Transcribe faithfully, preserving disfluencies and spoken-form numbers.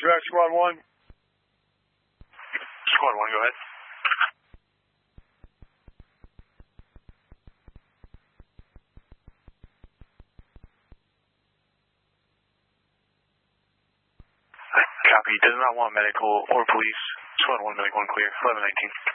Roger that, Squad one. Squad one, go ahead. Copy. Does not want medical or police. Squad one, medic one clear. eleven nineteen.